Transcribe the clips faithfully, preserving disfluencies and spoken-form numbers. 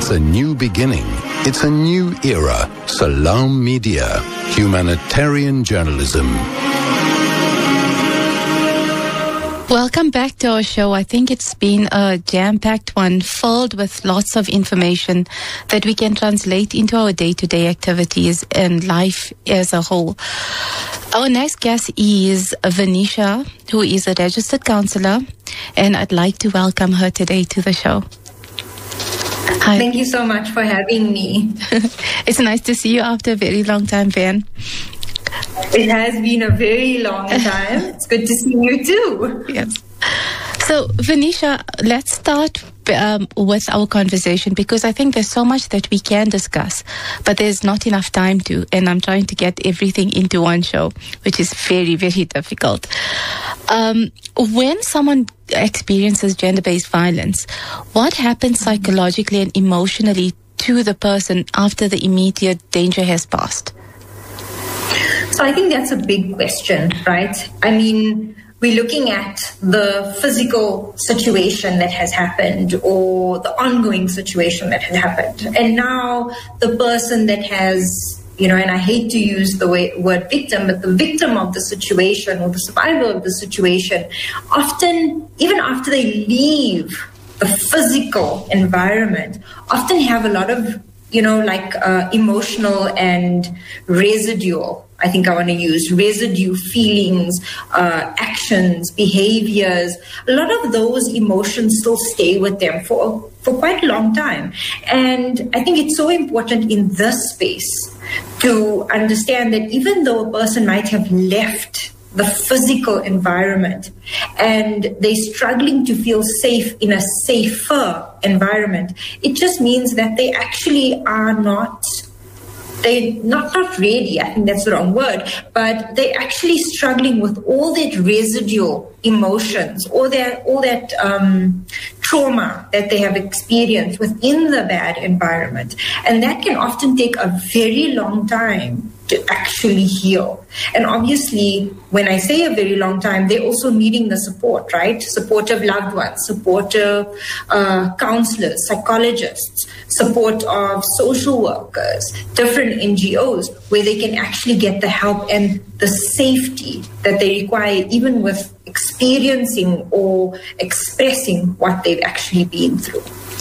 It's a new beginning. It's a new era. Salam Media. Humanitarian journalism. Welcome back to our show. I think it's been a jam-packed one, filled with lots of information that we can translate into our day-to-day activities and life as a whole. Our next guest is Venetia, who is a registered counselor, and I'd like to welcome her today to the show. Hi. Thank you so much for having me. It's nice to see you after a very long time, Van. It has been a very long time. It's good to see you too. Yes. So, Venetia, let's start um, with our conversation, because I think there's so much that we can discuss, but there's not enough time to, and I'm trying to get everything into one show, which is very, very difficult. Um, when someone experiences gender-based violence, what happens psychologically and emotionally to the person after the immediate danger has passed? So I think that's a big question, right? I mean, we're looking at the physical situation that has happened or the ongoing situation that has happened. And now the person that has, you know, and I hate to use the way, word victim, but the victim of the situation or the survivor of the situation, often, even after they leave the physical environment, often have a lot of, you know, like uh, emotional and residual, I think I want to use, residue feelings, uh, actions, behaviors. A lot of those emotions still stay with them for, for quite a long time. And I think it's so important in this space to understand that even though a person might have left the physical environment and they're struggling to feel safe in a safer environment, it just means that they actually are not They not not really, I think that's the wrong word, but they're actually struggling with all that residual emotions, all that all that um, trauma that they have experienced within the bad environment, and that can often take a very long time to actually heal. And obviously, when I say a very long time, they're also needing the support, right? Supportive loved ones, supportive uh, counselors, psychologists, support of social workers, different N G Os, where they can actually get the help and the safety that they require, even with experiencing or expressing what they've actually been through.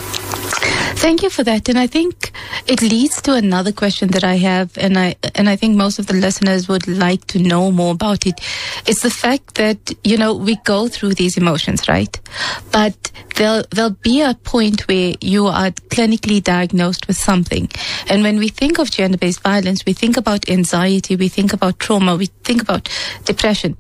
Thank you for that. And I think it leads to another question that I have, and I and I think most of the listeners would like to know more about it. It's the fact that, you know, we go through these emotions, right? But there'll, there'll be a point where you are clinically diagnosed with something. And when we think of gender-based violence, we think about anxiety, we think about trauma, we think about depression.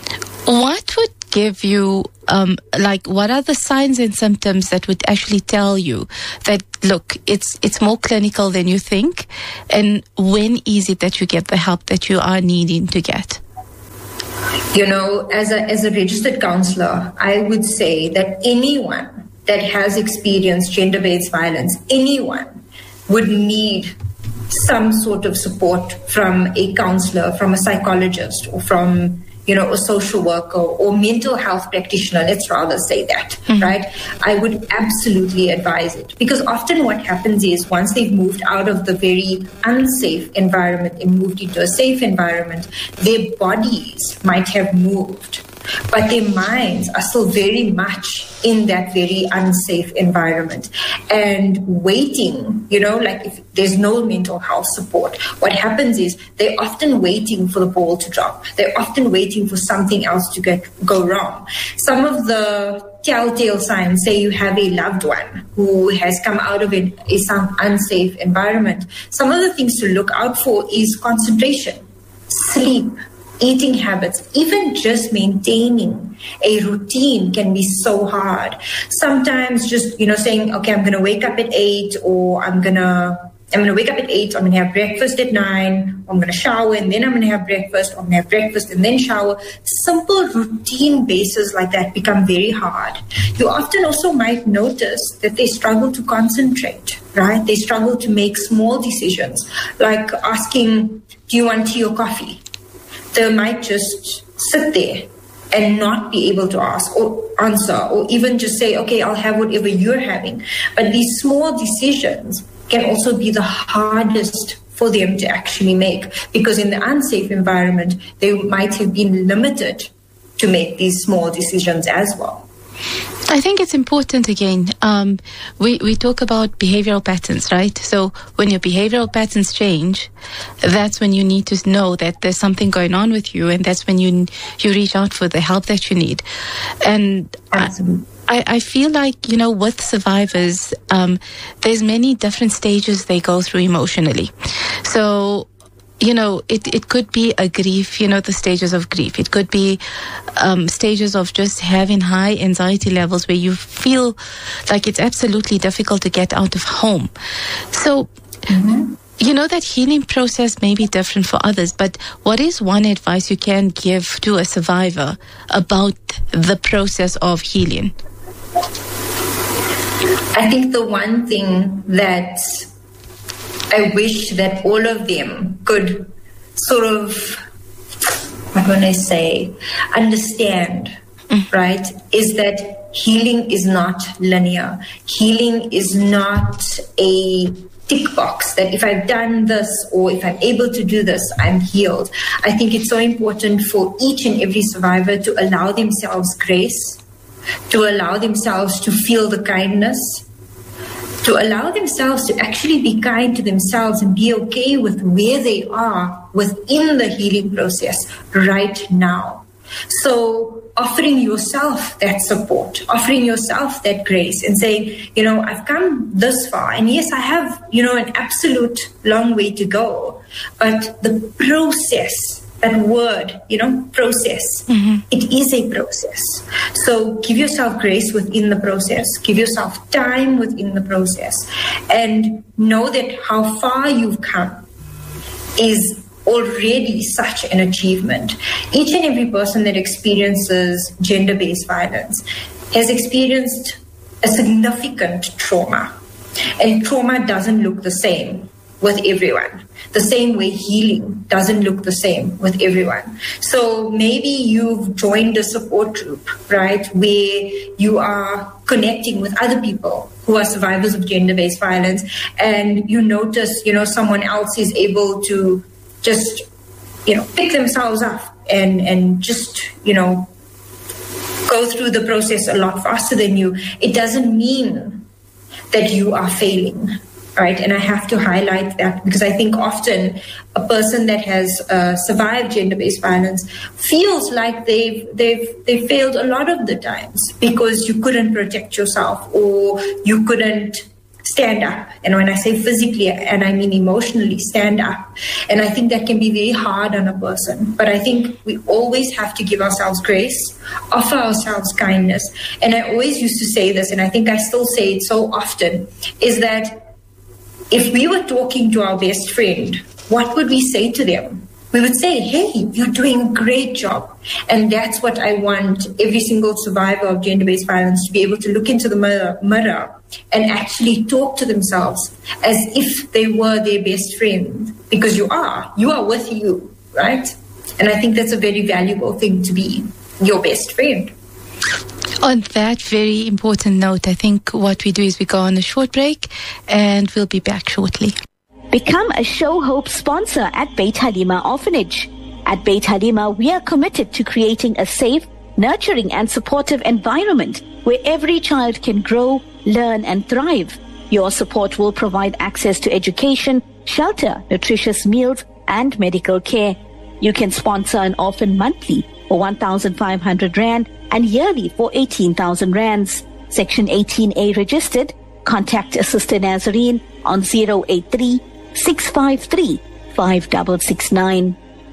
What would give you, um, like, what are the signs and symptoms that would actually tell you that, look, it's it's more clinical than you think? And when is it that you get the help that you are needing to get? You know, as a as a registered counselor, I would say that anyone that has experienced gender-based violence, anyone would need some sort of support from a counselor, from a psychologist, or from, you know, a social worker or mental health practitioner, let's rather say that, mm-hmm. right? I would absolutely advise it, because often what happens is once they've moved out of the very unsafe environment and moved into a safe environment, their bodies might have moved, but their minds are still very much in that very unsafe environment and waiting, you know, like if there's no mental health support, what happens is they're often waiting for the ball to drop. They're often waiting for something else to get go wrong. Some of the telltale signs, say you have a loved one who has come out of a, a some unsafe environment. Some of the things to look out for is concentration, sleep, eating habits. Even just maintaining a routine can be so hard. Sometimes just, you know, saying, okay, I'm going to wake up at eight, or I'm going to I'm going to wake up at eight, I'm going to have breakfast at nine, I'm going to shower and then I'm going to have breakfast, I'm going to have breakfast and then shower. Simple routine bases like that become very hard. You often also might notice that they struggle to concentrate, right? They struggle to make small decisions, like asking, do you want tea or coffee? They might just sit there and not be able to ask or answer, or even just say, okay, I'll have whatever you're having. But these small decisions can also be the hardest for them to actually make, because in the unsafe environment, they might have been limited to make these small decisions as well. I think it's important, again, um, we, we talk about behavioral patterns, right? So when your behavioral patterns change, that's when you need to know that there's something going on with you, and that's when you you reach out for the help that you need. And Absolutely. I, I feel like, you know, with survivors, um, there's many different stages they go through emotionally. So, you know, it, it could be a grief, you know, the stages of grief. It could be um, stages of just having high anxiety levels where you feel like it's absolutely difficult to get out of home. So, mm-hmm. you know, that healing process may be different for others, but what is one advice you can give to a survivor about the process of healing? I think the one thing that I wish that all of them could sort of, what can I say, understand, mm. right, is that healing is not linear. Healing is not a tick box that if I've done this or if I'm able to do this, I'm healed. I think it's so important for each and every survivor to allow themselves grace, to allow themselves to feel the kindness, to allow themselves to actually be kind to themselves and be okay with where they are within the healing process right now. So offering yourself that support, offering yourself that grace and saying, you know, I've come this far, and yes, I have, you know, an absolute long way to go, but the process, that word, you know, process, mm-hmm. it is a process. So give yourself grace within the process, give yourself time within the process, and know that how far you've come is already such an achievement. Each and every person that experiences gender-based violence has experienced a significant trauma, and trauma doesn't look the same with everyone. The same way healing doesn't look the same with everyone. So maybe you've joined a support group, right, where you are connecting with other people who are survivors of gender-based violence, and you notice, you know, someone else is able to just, you know, pick themselves up and, and just, you know, go through the process a lot faster than you. It doesn't mean that you are failing. Right, and I have to highlight that, because I think often a person that has uh, survived gender-based violence feels like they've they've they failed a lot of the times because you couldn't protect yourself or you couldn't stand up. And when I say physically, and I mean emotionally, stand up. And I think that can be very hard on a person. But I think we always have to give ourselves grace, offer ourselves kindness. And I always used to say this, and I think I still say it so often, is that if we were talking to our best friend, what would we say to them? We would say, hey, you're doing a great job. And that's what I want every single survivor of gender-based violence to be able to look into the mirror, mirror and actually talk to themselves as if they were their best friend. Because you are. You are with you, right? And I think that's a very valuable thing to be, your best friend. On that very important note, I think what we do is we go on a short break and we'll be back shortly. Become a Show Hope sponsor at Beit Halima Orphanage. At Beit Halima, we are committed to creating a safe, nurturing and supportive environment where every child can grow, learn and thrive. Your support will provide access to education, shelter, nutritious meals and medical care. You can sponsor an orphan monthly for one thousand five hundred rand and yearly for eighteen thousand rands. Section eighteen A registered. Contact Sister Nazarene on zero eight three, six five three, five six six nine.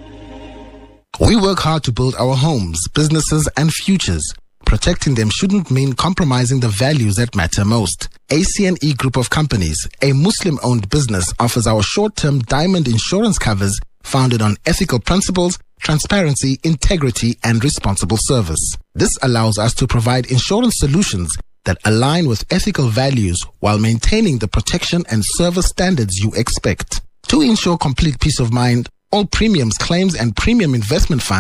We work hard to build our homes, businesses and futures. Protecting them shouldn't mean compromising the values that matter most. A C N E Group of Companies, a Muslim-owned business, offers our short-term diamond insurance covers founded on ethical principles, transparency, integrity, and responsible service. This allows us to provide insurance solutions that align with ethical values while maintaining the protection and service standards you expect. To ensure complete peace of mind, all premiums, claims, and premium investment funds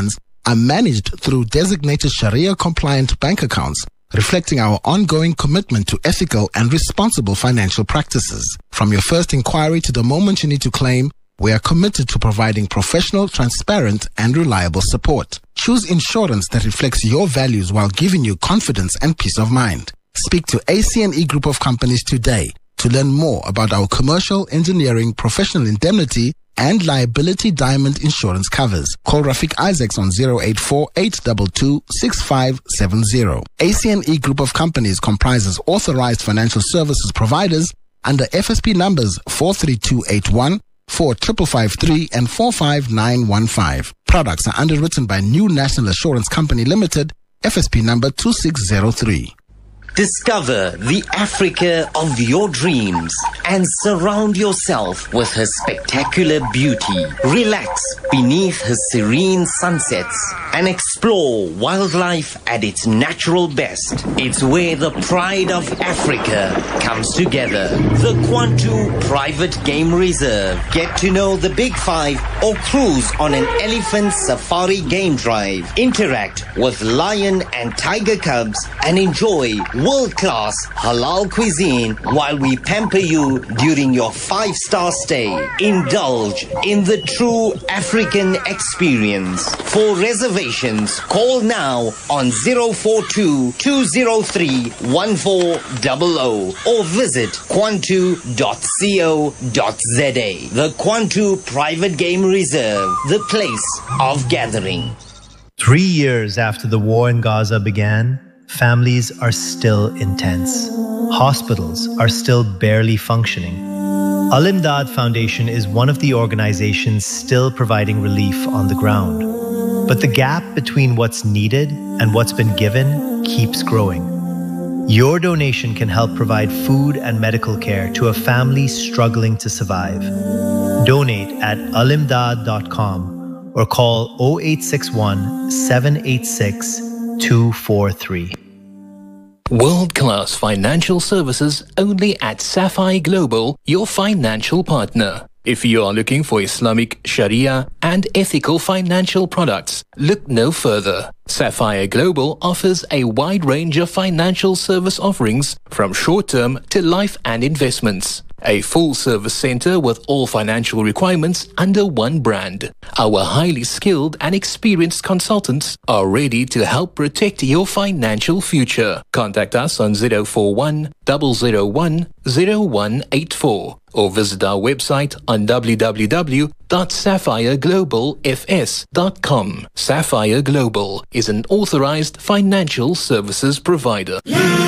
are managed through designated Sharia-compliant bank accounts, reflecting our ongoing commitment to ethical and responsible financial practices. From your first inquiry to the moment you need to claim, we are committed to providing professional, transparent, and reliable support. Choose insurance that reflects your values while giving you confidence and peace of mind. Speak to A C N E Group of Companies today to learn more about our commercial, engineering, professional indemnity, and liability diamond insurance covers. Call Rafiq Isaacs on zero eight four, eight two two, six five seven zero. A C N E Group of Companies comprises authorized financial services providers under F S P numbers four three two eight one, four five five three, and four five nine one five. Products are underwritten by New National Assurance Company Limited, F S P number two six zero three. Discover the Africa of your dreams and surround yourself with her spectacular beauty. Relax beneath her serene sunsets and explore wildlife at its natural best. It's where the pride of Africa comes together. The Kwantu Private Game Reserve. Get to know the Big Five or cruise on an elephant safari game drive. Interact with lion and tiger cubs and enjoy world-class halal cuisine while we pamper you during your five-star stay. Indulge in the true African experience. For reservations, call now on zero four two, two zero three, one four zero zero or visit kwantu dot co dot za. The Kwantu Private Game Reserve, the place of gathering. Three years after the war in Gaza began, families are still intense. Hospitals are still barely functioning. Al-Imdad Foundation is one of the organizations still providing relief on the ground. But the gap between what's needed and what's been given keeps growing. Your donation can help provide food and medical care to a family struggling to survive. Donate at alimdad dot com or call zero eight six one, seven eight six, two four three. World-class financial services only at Sapphire Global, your financial partner. If you are looking for Islamic, Sharia, and ethical financial products, look no further. Sapphire Global offers a wide range of financial service offerings from short-term to life and investments. A full-service center with all financial requirements under one brand. Our highly skilled and experienced consultants are ready to help protect your financial future. Contact us on zero four one, zero zero one, zero one eight four or visit our website on w w w dot sapphire global f s dot com. Sapphire Global is an authorized financial services provider.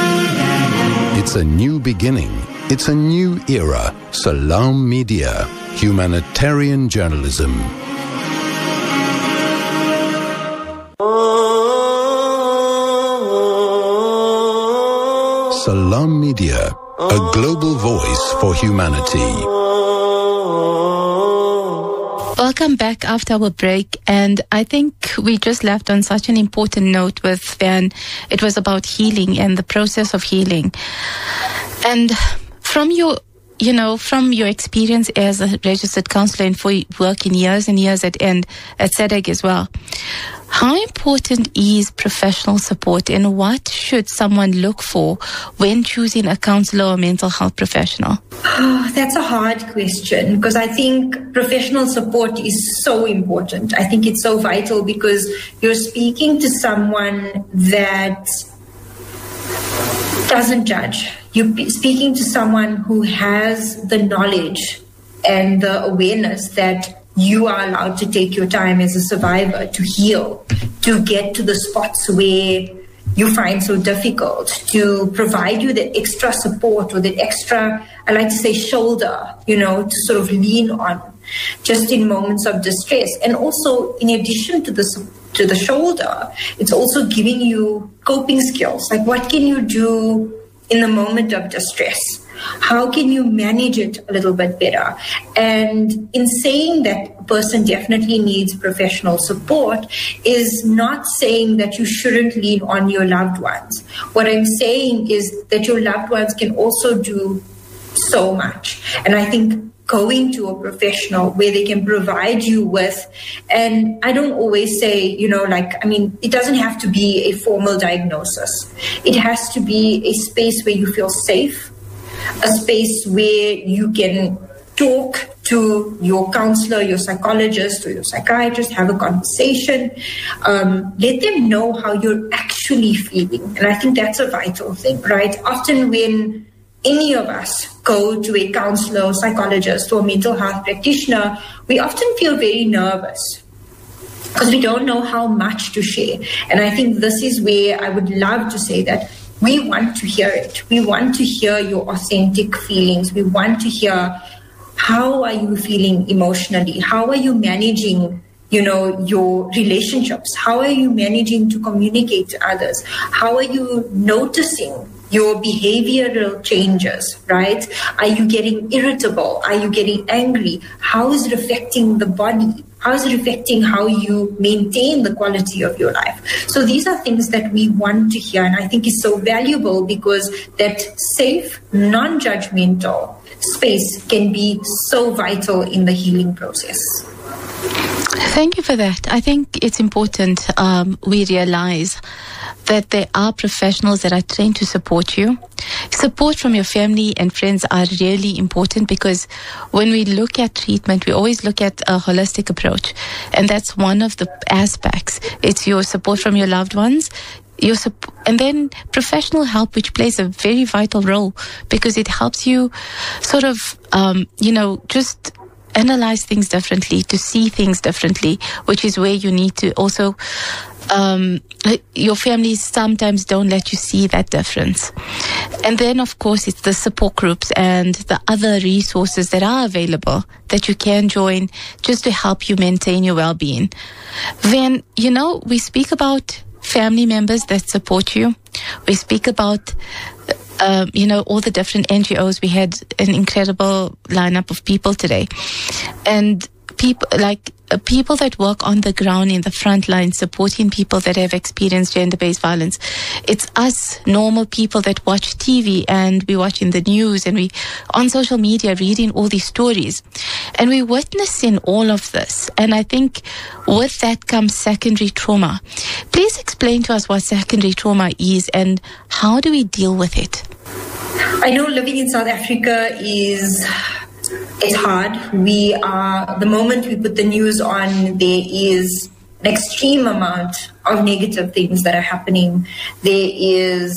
It's a new beginning. It's a new era. Salam Media, humanitarian journalism. Salam Media, a global voice for humanity. Welcome back after our break, and I think we just left on such an important note with Van. It was about healing and the process of healing. And from your, you know, from your experience as a registered counselor and for working years and years at end at S A D C as well, how important is professional support, and what should someone look for when choosing a counsellor or mental health professional? Oh, that's a hard question, because I think professional support is so important. I think it's so vital because you're speaking to someone that doesn't judge. You're speaking to someone who has the knowledge and the awareness that you are allowed to take your time as a survivor to heal, to get to the spots where you find so difficult, to provide you that extra support or that extra, I like to say, shoulder, you know, to sort of lean on just in moments of distress. And also, in addition to the to the shoulder, it's also giving you coping skills. Like, what can you do in the moment of distress? How can you manage it a little bit better? And in saying that a person definitely needs professional support is not saying that you shouldn't lean on your loved ones. What I'm saying is that your loved ones can also do so much. And I think going to a professional where they can provide you with, and I don't always say, you know, like, I mean, it doesn't have to be a formal diagnosis. It has to be a space where you feel safe, a space where you can talk to your counselor, your psychologist, or your psychiatrist, have a conversation, um, let them know how you're actually feeling. And I think that's a vital thing, right? Often when any of us go to a counselor, or psychologist, or mental health practitioner, we often feel very nervous because we don't know how much to share. And I think this is where I would love to say that we want to hear it. We want to hear your authentic feelings. We want to hear, how are you feeling emotionally? How are you managing, you know, your relationships? How are you managing to communicate to others? How are you noticing your behavioral changes, right? Are you getting irritable? Are you getting angry? How is it affecting the body? How is it affecting how you maintain the quality of your life? So these are things that we want to hear, and I think is so valuable because that safe, non-judgmental space can be so vital in the healing process. Thank you for that. I think it's important um, we realize that there are professionals that are trained to support you. Support from your family and friends are really important because when we look at treatment, we always look at a holistic approach. And that's one of the aspects. It's your support from your loved ones, your sup- and then professional help, which plays a very vital role because it helps you sort of, um, you know, just analyze things differently, to see things differently, which is where you need to also, um, your families sometimes don't let you see that difference. And then, of course, it's the support groups and the other resources that are available that you can join just to help you maintain your well-being. Then, you know, we speak about family members that support you. We speak about Um, you know, all the different N G Os. We had an incredible lineup of people today. And people like uh, people that work on the ground in the front line supporting people that have experienced gender-based violence. It's us normal people that watch T V and we watching the news and we on social media reading all these stories. And we witnessing all of this. And I think with that comes secondary trauma. Please explain to us what secondary trauma is and how do we deal with it? I know living in South Africa is it's hard. We are, the moment we put the news on, there is an extreme amount of negative things that are happening. There is,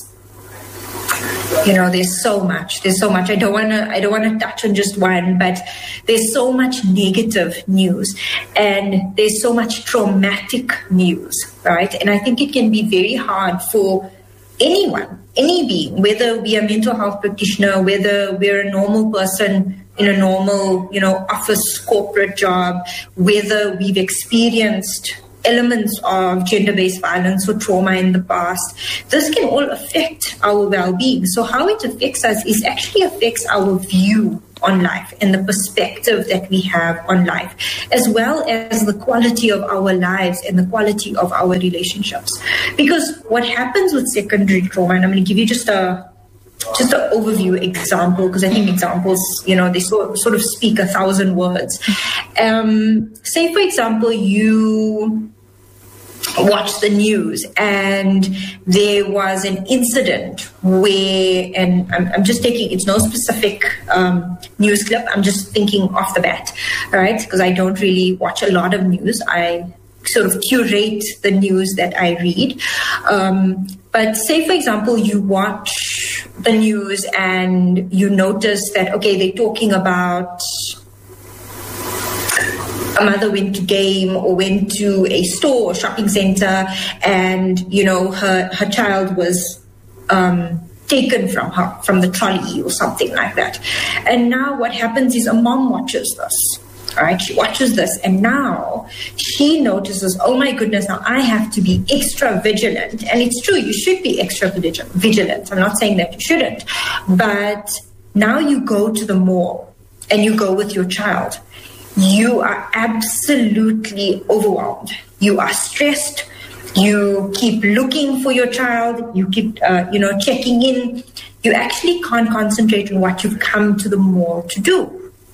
you know, there's so much. There's so much. I don't want to. I don't want to touch on just one, but there's so much negative news, and there's so much traumatic news, right? And I think it can be very hard for anyone, any being, whether we are a mental health practitioner, whether we're a normal person in a normal, you know, office corporate job, whether we've experienced elements of gender-based violence or trauma in the past. This can all affect our well-being. So how it affects us is actually affects our view on life and the perspective that we have on life, as well as the quality of our lives and the quality of our relationships. Because what happens with secondary trauma, and I'm going to give you just a just an overview example, because I think examples, you know, they so, sort of speak a thousand words. Um, say, for example, you watch the news and there was an incident where, and I'm, I'm just taking, it's no specific um, news clip, I'm just thinking off the bat, right? Because I don't really watch a lot of news. I sort of curate the news that I read. Um, but say, for example, you watch the news and you notice that, okay, they're talking about a mother went to game or went to a store or shopping center and, you know, her, her child was um, taken from her, from the trolley or something like that. And now what happens is a mom watches this. All right, she watches this and now she notices, oh my goodness, now I have to be extra vigilant. And it's true, you should be extra vigilant. I'm not saying that you shouldn't. But now you go to the mall and you go with your child. You are absolutely overwhelmed. You are stressed. You keep looking for your child. You keep, uh, you know, checking in. You actually can't concentrate on what you've come to the mall to do.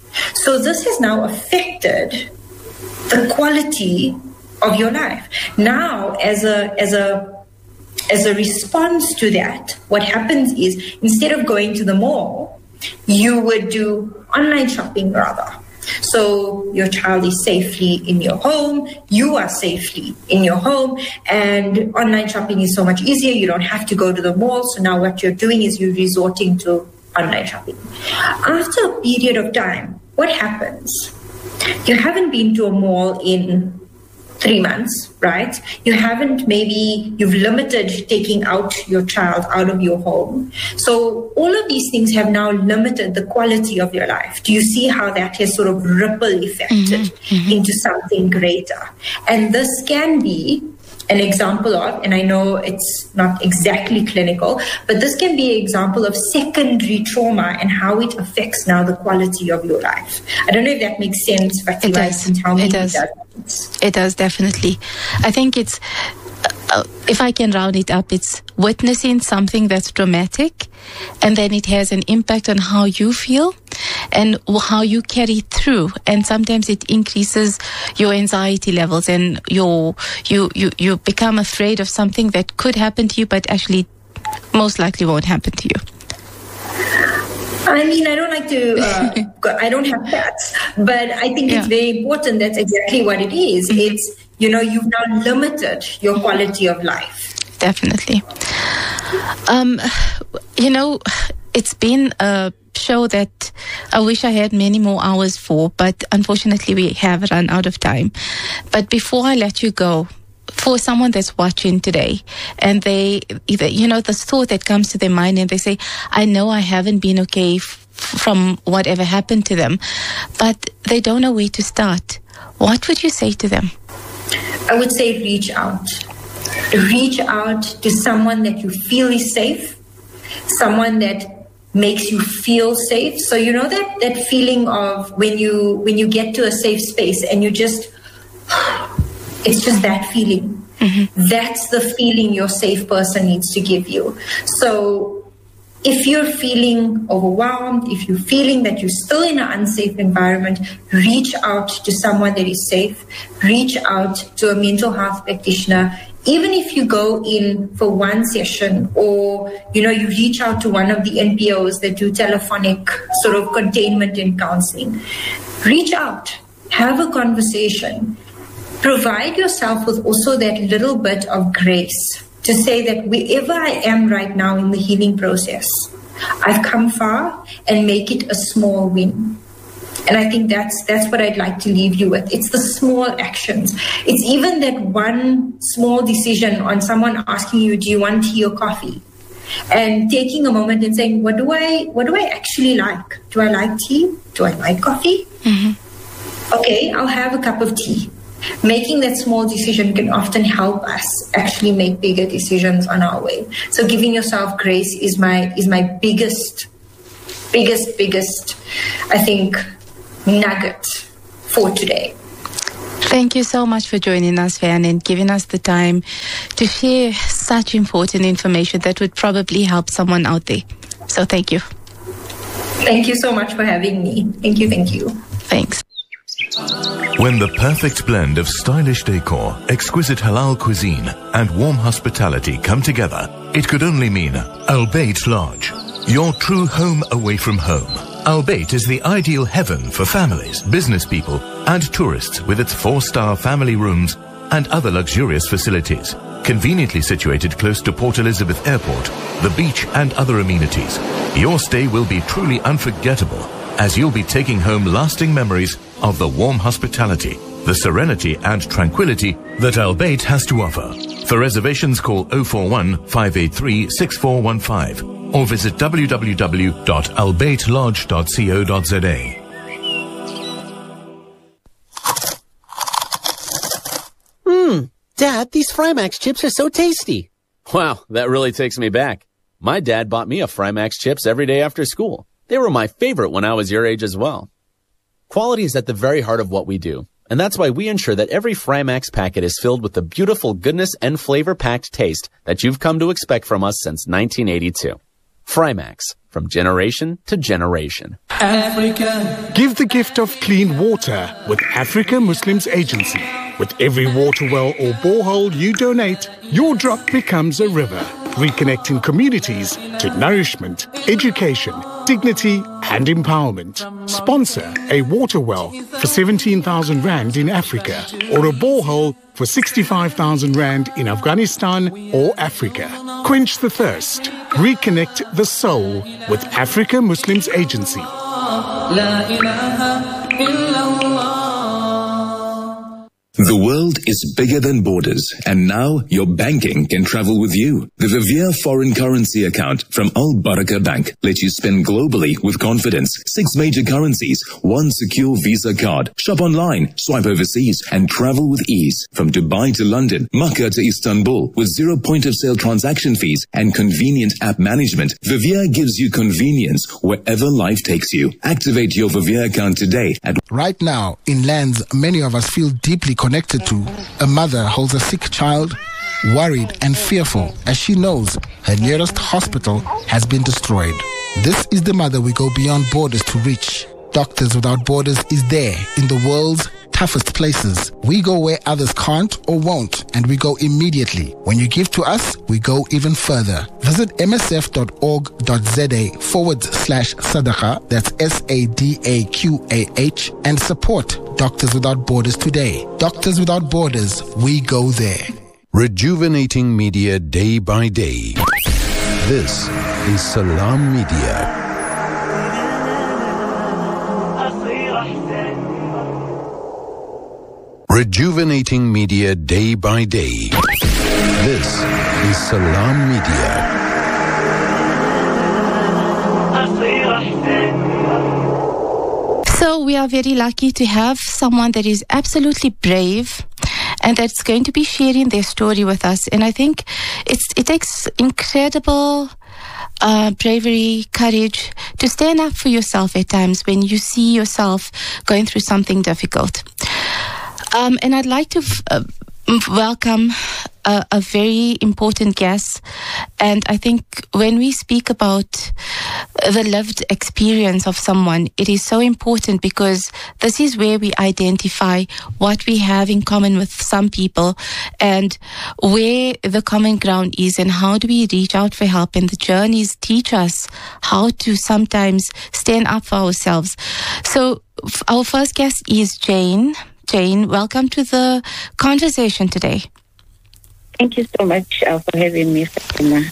So this has now affected the quality of your life. Now, as a as a as a response to that, what happens is instead of going to the mall, you would do online shopping rather. So your child is safely in your home, you are safely in your home, and online shopping is so much easier. You don't have to go to the mall. So now what you're doing is you're resorting to online shopping. After a period of time, what happens? You haven't been to a mall in three months, right? You haven't, maybe you've limited taking out your child out of your home. So all of these things have now limited the quality of your life. Do you see how that has sort of ripple affected mm-hmm, mm-hmm. into something greater? And this can be an example of, and I know it's not exactly clinical, but this can be an example of secondary trauma and how it affects now the quality of your life. I don't know if that makes sense, but it does. Tell me it does. It does. It does, definitely. I think it's, uh, if I can round it up, it's witnessing something that's traumatic, and then it has an impact on how you feel and how you carry through. And sometimes it increases your anxiety levels, and your you, you, you become afraid of something that could happen to you, but actually most likely won't happen to you. I mean, I don't like to, uh, I don't have pets, but I think yeah. it's very important. That's exactly what it is. Mm-hmm. It's, you know, you've now limited your quality of life. Definitely. Um, you know, it's been a show that I wish I had many more hours for, but unfortunately we have run out of time. But before I let you go, for someone that's watching today, and they, either, you know, the thought that comes to their mind, and they say, I know I haven't been okay f- from whatever happened to them, but they don't know where to start. What would you say to them? I would say reach out. Reach out to someone that you feel is safe, someone that makes you feel safe. So you know that, that feeling of when you when you get to a safe space and you just, it's just that feeling. Mm-hmm. That's the feeling your safe person needs to give you. So if you're feeling overwhelmed, if you're feeling that you're still in an unsafe environment, reach out to someone that is safe. Reach out to a mental health practitioner. Even if you go in for one session, or, you know, you reach out to one of the N P Os that do telephonic sort of containment and counseling, reach out, have a conversation. Provide yourself with also that little bit of grace to say that wherever I am right now in the healing process, I've come far, and make it a small win. And I think that's that's what I'd like to leave you with. It's the small actions. It's even that one small decision on someone asking you, do you want tea or coffee? And taking a moment and saying, what do I what do I actually like? Do I like tea? Do I like coffee? Mm-hmm. Okay, I'll have a cup of tea. Making that small decision can often help us actually make bigger decisions on our way. So giving yourself grace is my is my biggest, biggest, biggest, I think, nugget for today. Thank you so much for joining us, Van, and giving us the time to share such important information that would probably help someone out there. So thank you. Thank you so much for having me. Thank you, thank you. Thanks. When the perfect blend of stylish decor, exquisite halal cuisine, and warm hospitality come together, it could only mean Al Bayt Lodge, your true home away from home. Al Bayt is the ideal heaven for families, business people, and tourists, with its four-star family rooms and other luxurious facilities. Conveniently situated close to Port Elizabeth Airport, the beach, and other amenities, your stay will be truly unforgettable, as you'll be taking home lasting memories of the warm hospitality, the serenity and tranquility that Al Bayt has to offer. For reservations, call oh four one, five eight three, six four one five or visit w w w dot al bayt lodge dot co dot z a. Hmm, Dad, these Frymax chips are so tasty. Wow, that really takes me back. My dad bought me a Frymax chips every day after school. They were my favorite when I was your age as well. Quality is at the very heart of what we do, and that's why we ensure that every Frymax packet is filled with the beautiful goodness and flavor-packed taste that you've come to expect from us since nineteen eighty-two. Frymax, from generation to generation. Africa. Give the gift of clean water with Africa Muslims Agency. With every water well or borehole you donate, your drop becomes a river, reconnecting communities to nourishment, education, dignity and empowerment. Sponsor a water well for seventeen thousand rand in Africa or a borehole for sixty-five thousand rand in Afghanistan or Africa. Quench the thirst. Reconnect the soul with Africa Muslims Agency. The world is bigger than borders, and now your banking can travel with you. The Vivier foreign currency account from Al Baraka Bank lets you spend globally with confidence. Six major currencies, one secure Visa card. Shop online, swipe overseas, and travel with ease. From Dubai to London, Makkah to Istanbul, with zero point of sale transaction fees and convenient app management, Vivier gives you convenience wherever life takes you. Activate your Vivier account today at... Right now, in lands many of us feel deeply connected to, a mother holds a sick child, worried and fearful as she knows her nearest hospital has been destroyed. This is the mother we go beyond borders to reach. Doctors Without Borders is there in the world's toughest places. We go where others can't or won't, and we go immediately. When you give to us, we go even further. Visit msf.org.za forward slash sadaqah, that's S A D A Q A H, and support Doctors Without Borders today. Doctors Without Borders, we go there. Rejuvenating media day by day. This is Salam Media. Rejuvenating media day by day. This is Salam Media. So we are very lucky to have someone that is absolutely brave and that's going to be sharing their story with us. And I think it's it takes incredible uh, bravery, courage to stand up for yourself at times when you see yourself going through something difficult. Um, and I'd like to uh, welcome a, a very important guest. And I think when we speak about the lived experience of someone, it is so important because this is where we identify what we have in common with some people and where the common ground is and how do we reach out for help. And the journeys teach us how to sometimes stand up for ourselves. So f- our first guest is Jane. Jane, welcome to the conversation today. Thank you so much uh, for having me, Fatima.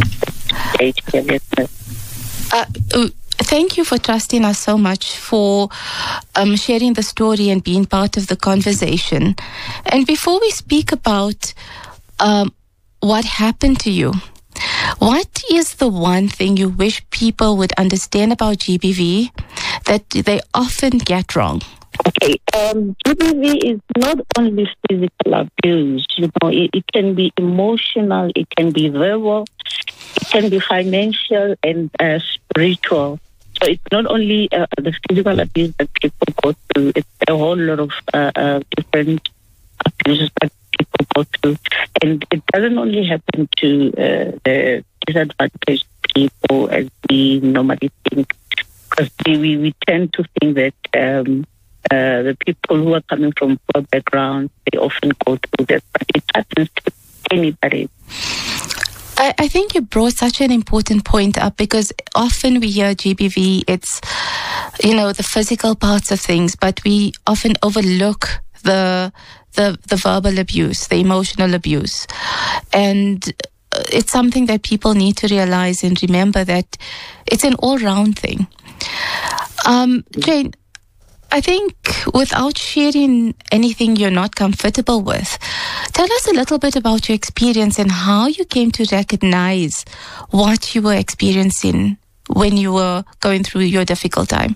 Uh, uh, thank you for trusting us so much, for um, sharing the story and being part of the conversation. And before we speak about um, what happened to you, what is the one thing you wish people would understand about G B V that they often get wrong? Okay, um, G B V is not only physical abuse, you know, it, it can be emotional, it can be verbal, it can be financial and uh, spiritual. So it's not only uh, the physical abuse that people go through, it's a whole lot of uh, uh, different abuses that people go through. And it doesn't only happen to uh, the disadvantaged people as we normally think, because we, we tend to think that um, Uh, the people who are coming from poor backgrounds, they often go through that, but it happens to anybody. I, I think you brought such an important point up because often we hear G B V, it's, you know, the physical parts of things, but we often overlook the the the verbal abuse, the emotional abuse. And it's something that people need to realize and remember that it's an all-round thing. Um, Jane, I think without sharing anything you're not comfortable with, tell us a little bit about your experience and how you came to recognize what you were experiencing when you were going through your difficult time.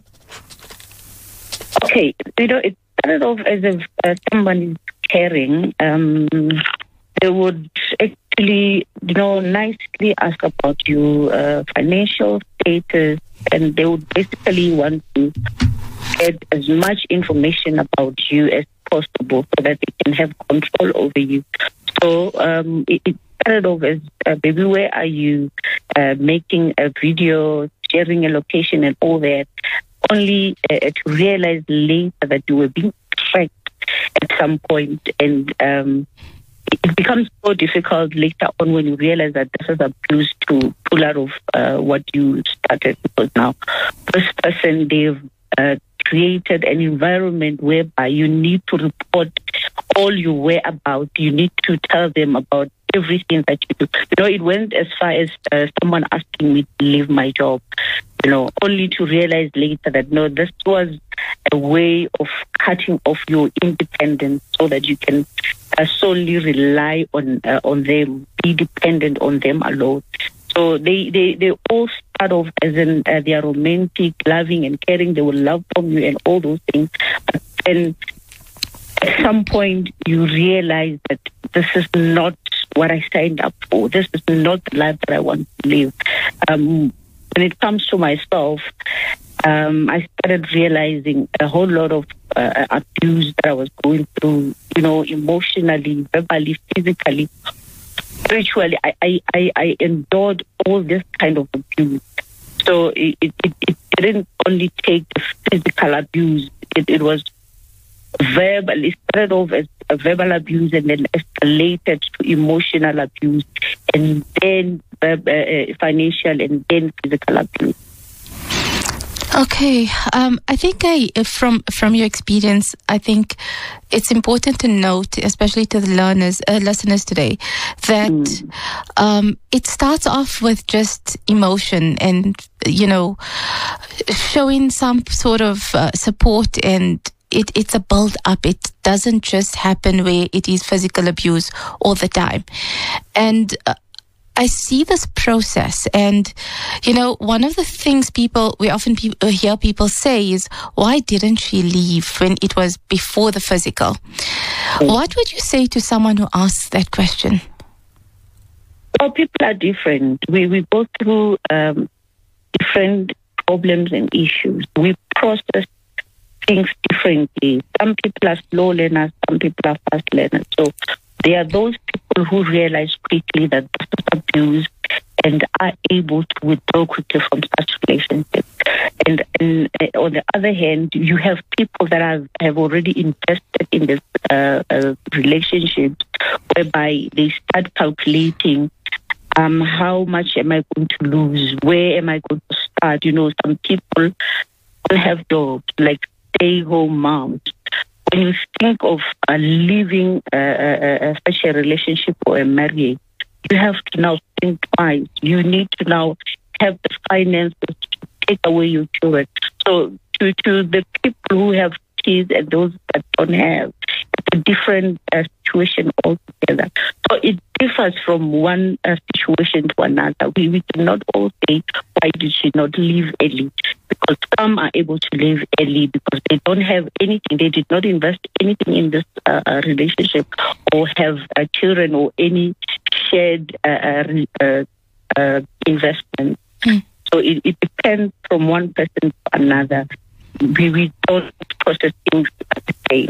Okay, you know, it started off as if uh, someone is caring. Um, they would actually, you know, nicely ask about your uh, financial status, and they would basically want to get as much information about you as possible so that they can have control over you. So um, it, it started off as, uh, baby, where are you? Uh, making a video, sharing a location and all that, only uh, to realize later that you were being tracked at some point, and um, it becomes so difficult later on when you realize that this is abuse to pull out of uh, what you started, because now this person, they've uh, created an environment whereby you need to report all your whereabouts. You need to tell them about everything that you do. You know, it went as far as uh, someone asking me to leave my job, you know, only to realize later that, no, this was a way of cutting off your independence so that you can uh, solely rely on uh, on them, be dependent on them alone. So they, they, they all start off as in uh, they are romantic, loving and caring. They will love from you and all those things. But then at some point you realize that this is not what I signed up for. This is not the life that I want to live. Um, when it comes to myself, um, I started realizing a whole lot of uh, abuse that I was going through, you know, emotionally, verbally, physically, spiritually. I, I, I, I endured all this kind of abuse. So it, it, it didn't only take the physical abuse, it, it was verbal. It started off as a verbal abuse and then escalated to emotional abuse and then uh, uh, financial and then physical abuse. Okay, um, I think I, from from your experience, I think it's important to note, especially to the learners, uh, listeners today, that mm. um, it starts off with just emotion and, you know, showing some sort of uh, support, and it, it's a build up. It doesn't just happen where it is physical abuse all the time. And uh, I see this process, and, you know, one of the things people, we often pe- hear people say is, why didn't she leave when it was before the physical? Mm. What would you say to someone who asks that question? Well, people are different. We, we go through um, different problems and issues. We process things differently. Some people are slow learners, some people are fast learners. So there are those people who realize quickly that this is abuse and are able to withdraw quickly from such relationships. And, and uh, on the other hand, you have people that have, have already invested in this uh, uh, relationship, whereby they start calculating um, how much am I going to lose? Where am I going to start? You know, some people have jobs, like stay-home moms. When you think of uh, leaving uh, uh, such a relationship or a marriage, you have to now think twice. You need to now have the finances to take away your children. So to, to the people who have kids and those that don't have, it's a different uh, situation altogether. So it differs from one uh, situation to another. We, we cannot all say, why did she not leave early? Because some are able to leave early because they don't have anything. They did not invest anything in this uh, relationship or have uh, children or any shared uh, uh, uh, investment. Mm. So it, it depends from one person to another. We, we don't process things the same.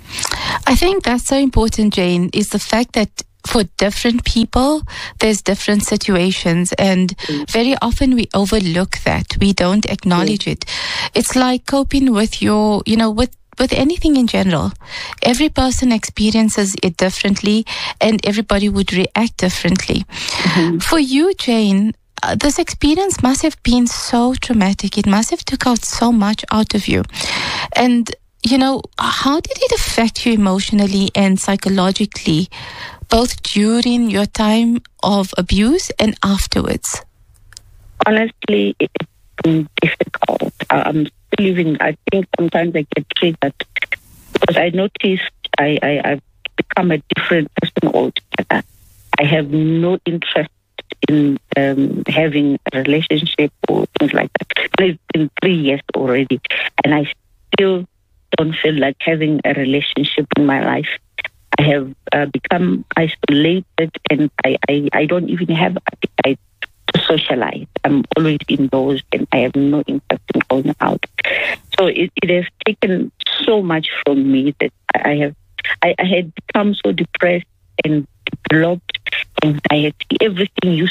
I think that's so important, Jane, is the fact that for different people, there's different situations, and mm. very often we overlook that. We don't acknowledge mm. it. It's like coping with your, you know, with with anything in general. Every person experiences it differently, and everybody would react differently. Mm-hmm. For you, Jane, uh, this experience must have been so traumatic. It must have took out so much out of you. And, you know, how did it affect you emotionally and psychologically, both during your time of abuse and afterwards? Honestly, it's been difficult. I'm still living. I think sometimes I get triggered because I noticed I, I, I've become a different person altogether. I have no interest in um, having a relationship or things like that. It's been three years already, and I still don't feel like having a relationship in my life. I have uh, become isolated, and I, I, I don't even have appetite to socialize. I'm always indoors, and I have no interest in going out. So it, it has taken so much from me that I have. I, I had become so depressed and developed anxiety. Everything used to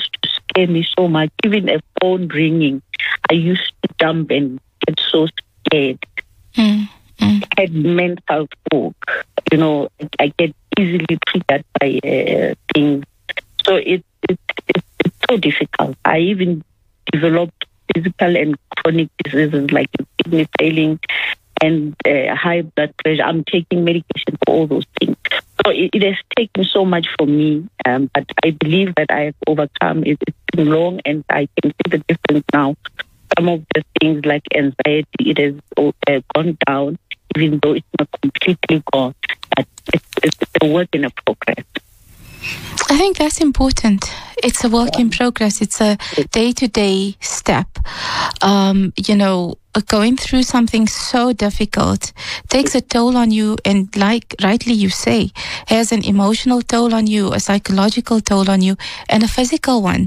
scare me so much. Even a phone ringing, I used to jump and get so scared. Mm. Mm. I had mental fog. You know, I get easily triggered by uh, things. So it, it, it, it's so difficult. I even developed physical and chronic diseases like kidney failing and uh, high blood pressure. I'm taking medication for all those things. So it, it has taken so much for me, um, but I believe that I have overcome it. It's been long, and I can see the difference now. Some of the things like anxiety, it has uh, gone down, even though it's not completely gone. But it's, it's a work in a progress. I think that's important. It's a work in progress. It's a day-to-day step. Um, you know, going through something so difficult takes a toll on you, and like rightly you say, has an emotional toll on you, a psychological toll on you, and a physical one.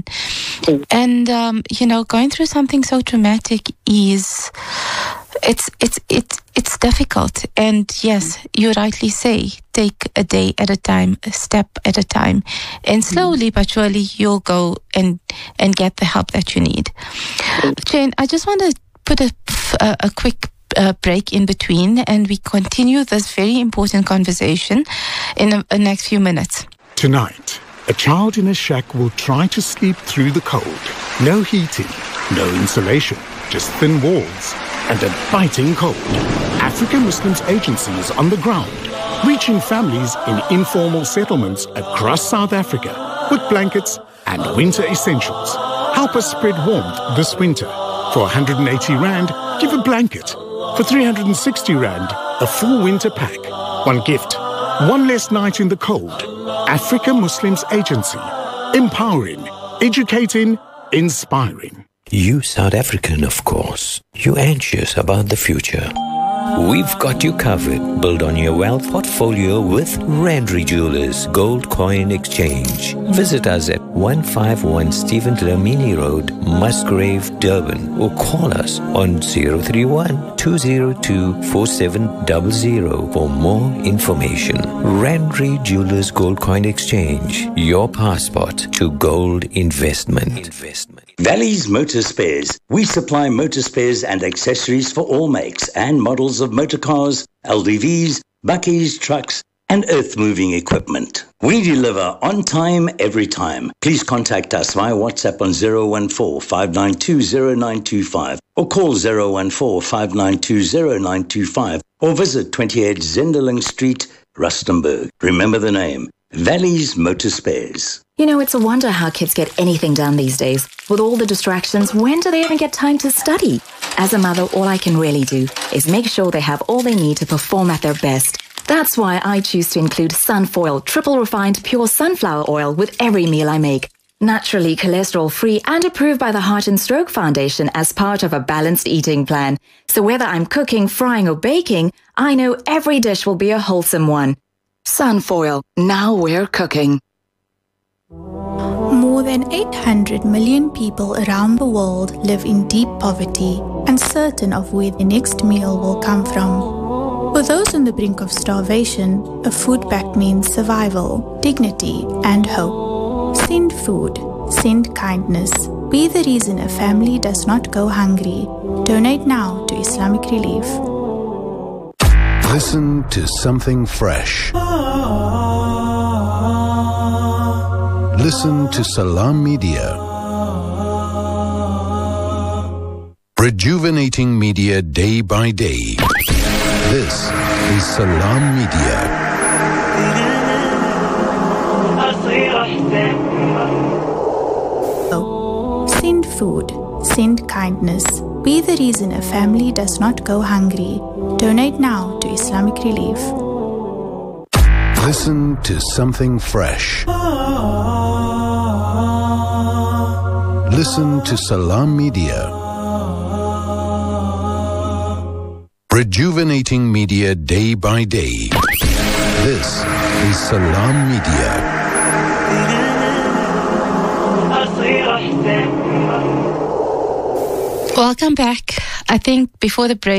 And, um, you know, going through something so traumatic is... It's it's it's it's difficult, and yes, you rightly say, take a day at a time, a step at a time, and slowly but surely you'll go and and get the help that you need. Jane, I just want to put a a, a quick uh, break in between, and we continue this very important conversation in the, the next few minutes. Tonight, a child in a shack will try to sleep through the cold. No heating, no insulation, just thin walls. And a biting cold. African Muslims Agency is on the ground, reaching families in informal settlements across South Africa with blankets and winter essentials. Help us spread warmth this winter. For one hundred eighty rand, give a blanket. For three hundred sixty rand, a full winter pack. One gift, one less night in the cold. African Muslims Agency. Empowering, educating, inspiring. You South African, of course. You anxious about the future. We've got you covered. Build on your wealth portfolio with Randry Jewelers Gold Coin Exchange. Visit us at one fifty-one Stephen Dlamini Road, Musgrave, Durban, or call us on zero three one, two zero two, four seven zero zero for more information. Randry Jewelers Gold Coin Exchange, your passport to gold investment. investment. Valley's Motor Spares. We supply motor spares and accessories for all makes and models of motor cars, L D Vs, buckies, trucks, and earth-moving equipment. We deliver on time, every time. Please contact us via WhatsApp on zero one four, five nine two, zero nine two five or call zero one four, five nine two, zero nine two five or visit twenty-eight Zenderling Street, Rustenburg. Remember the name, Valley's Motor Spares. You know, it's a wonder how kids get anything done these days. With all the distractions, when do they even get time to study? As a mother, all I can really do is make sure they have all they need to perform at their best. That's why I choose to include Sunfoil triple refined pure sunflower oil with every meal I make. Naturally cholesterol-free and approved by the Heart and Stroke Foundation as part of a balanced eating plan. So whether I'm cooking, frying or baking, I know every dish will be a wholesome one. Sunfoil, now we're cooking. More than eight hundred million people around the world live in deep poverty, uncertain of where the next meal will come from. For those on the brink of starvation, a food pact means survival, dignity, and hope. Send food, send kindness. Be the reason a family does not go hungry. Donate now to Islamic Relief. Listen to something fresh. Listen to Salam Media. Rejuvenating media day by day. This is Salam Media. Oh, send food, send kindness. Be the reason a family does not go hungry. Donate now to Islamic Relief. Listen to something fresh. Listen to Salam Media. Rejuvenating media day by day. This is Salam Media. Welcome back. I think before the break,